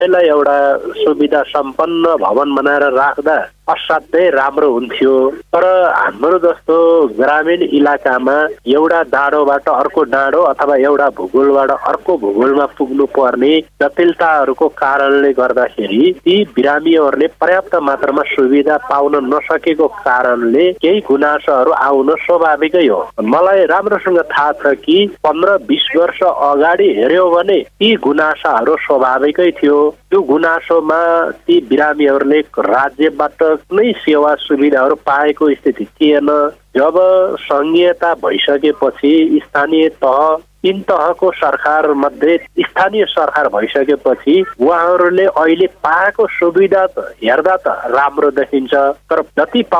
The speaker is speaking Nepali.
यसलाई एउटा सुविधा सम्पन्न भवन बनाएर राख्दा असाध्यै राम्रो हुन्थ्यो। तर हाम्रो जस्तो ग्रामीण इलाकामा एउटा डाँडोबाट अर्को डाँडो अथवा एउटा भूगोलबाट अर्को भूगोलमा पुग्नु पर्ने जटिलताहरूको कारणले गर्दाखेरि ती बिरामीहरूले पर्याप्त मात्रामा सुविधा पाउन नसकेको कारणले केही गुनासोहरू आउन स्वाभाविकै हो। मलाई राम्रोसँग थाहा छ कि 15-20 वर्ष अगाडि हेर्यो भने ती गुनासाहरू स्वाभाविकै थियो। त्यो गुनासोमा ती बिरामीहरूले राज्यबाट कुनै सेवा सुविधाहरू पाएको स्थिति थिएन। जब संघीयता भइसकेपछि स्थानीय तह 3 तहको सरकार मध्ये स्थानीय सरकार भइसकेपछि उहाँहरूले अहिले पाएको सुविधा हेर्दा त राम्रो देखिन्छ, तर जति